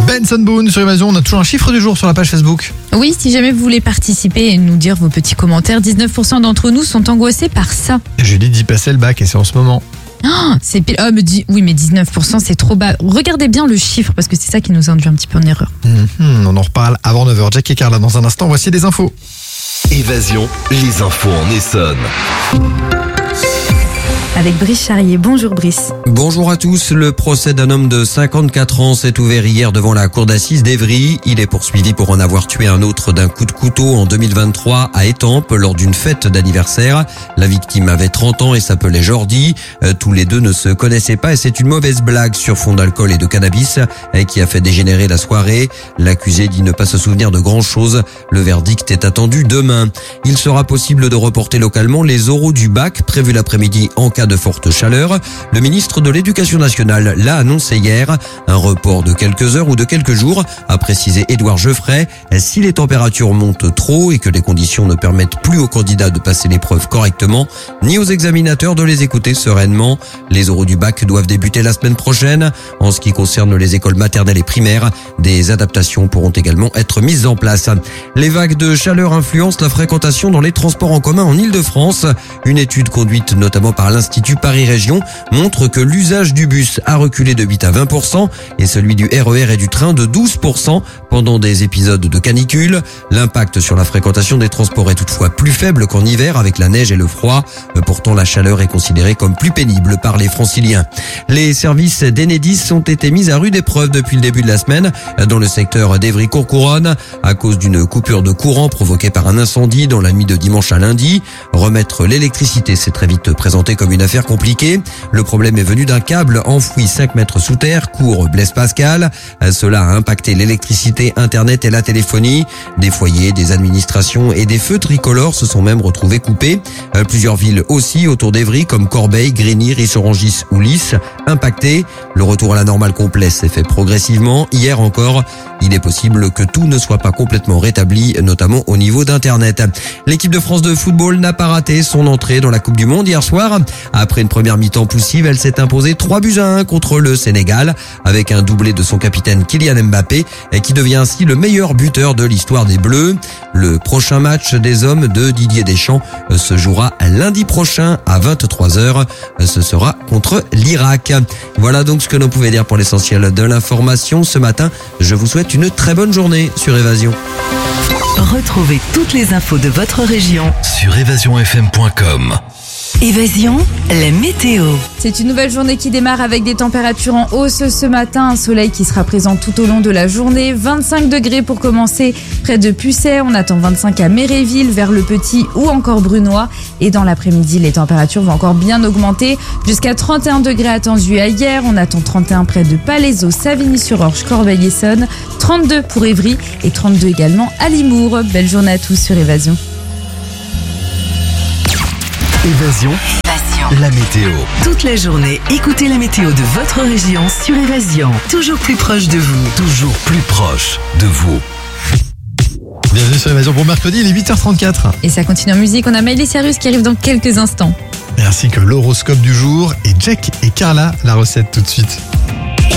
Benson Boone sur Évasion, on a toujours un chiffre du jour sur la page Facebook. Oui, si jamais vous voulez participer et nous dire vos petits commentaires, 19% d'entre nous sont angoissés par ça. Julie dit passer le bac et c'est en ce moment. Oh, c'est pile. Oh, oui, mais 19% c'est trop bas. Regardez bien le chiffre parce que c'est ça qui nous induit un petit peu en erreur. On en reparle avant 9h. Jack et Carla dans un instant, voici les infos. Évasion, les infos en Essonne. Avec Brice Charrier. Bonjour Brice. Bonjour à tous. Le procès d'un homme de 54 ans s'est ouvert hier devant la cour d'assises d'Évry. Il est poursuivi pour en avoir tué un autre d'un coup de couteau en 2023 à Étampes lors d'une fête d'anniversaire. La victime avait 30 ans et s'appelait Jordi. Tous les deux ne se connaissaient pas et c'est une mauvaise blague sur fond d'alcool et de cannabis qui a fait dégénérer la soirée. L'accusé dit ne pas se souvenir de grand chose. Le verdict est attendu demain. Il sera possible de reporter localement les oraux du bac prévus l'après-midi en cas de forte chaleur. Le ministre de l'Éducation nationale l'a annoncé hier. Un report de quelques heures ou de quelques jours, a précisé Édouard Geoffrey. Si les températures montent trop et que les conditions ne permettent plus aux candidats de passer l'épreuve correctement, ni aux examinateurs de les écouter sereinement. Les oraux du bac doivent débuter la semaine prochaine. En ce qui concerne les écoles maternelles et primaires, des adaptations pourront également être mises en place. Les vagues de chaleur influencent la fréquentation dans les transports en commun en Ile-de-France. Une étude conduite notamment par l'Institut Paris Région montre que l'usage du bus a reculé de 8 à 20% et celui du RER et du train de 12% pendant des épisodes de canicule. L'impact sur la fréquentation des transports est toutefois plus faible qu'en hiver avec la neige et le froid. Pourtant, la chaleur est considérée comme plus pénible par les franciliens. Les services d'Enedis ont été mis à rude épreuve depuis le début de la semaine dans le secteur d'Évry-Courcouronnes à cause d'une coupure de courant provoquée par un incendie dans la nuit de dimanche à lundi. Remettre l'électricité s'est très vite présenté comme une affaire compliquée. Le problème est venu d'un câble enfoui 5 mètres sous terre, cours Blaise Pascal. Cela a impacté l'électricité, Internet et la téléphonie. Des foyers, des administrations et des feux tricolores se sont même retrouvés coupés. Plusieurs villes aussi autour d'Évry comme Corbeil, Grigny, Richeorangis ou Lys impactées. Le retour à la normale complet s'est fait progressivement. Hier encore, il est possible que tout ne soit pas complètement rétabli, notamment au niveau d'Internet. L'équipe de France de football n'a pas raté son entrée dans la Coupe du Monde hier soir. Après une première mi-temps poussive, elle s'est imposée 3-1 contre le Sénégal avec un doublé de son capitaine Kylian Mbappé qui devient ainsi le meilleur buteur de l'histoire des Bleus. Le prochain match des hommes de Didier Deschamps se jouera lundi prochain à 23h. Ce sera contre l'Irak. Voilà donc ce que l'on pouvait dire pour l'essentiel de l'information ce matin. Je vous souhaite une très bonne journée sur Évasion. Retrouvez toutes les infos de votre région Sur évasionfm.com. Évasion, la météo. C'est une nouvelle journée qui démarre avec des températures en hausse ce matin. Un soleil qui sera présent tout au long de la journée. 25 degrés pour commencer près de Pucet. On attend 25 à Méréville, vers Le Petit ou encore Brunois. Et dans l'après-midi, les températures vont encore bien augmenter. Jusqu'à 31 degrés attendus à hier. On attend 31 près de Palaiseau, Savigny-sur-Orge, Corbeil-Essonnes. 32 pour Évry et 32 également à Limours. Belle journée à tous sur Évasion. Évasion, la météo. Toute la journée, écoutez la météo de votre région sur Évasion. Toujours plus proche de vous. Toujours plus proche de vous. Bienvenue sur Évasion pour mercredi, il est 8h34. Et ça continue en musique. On a Miley Cyrus qui arrive dans quelques instants. Ainsi que l'horoscope du jour et Jack et Carla, la recette tout de suite.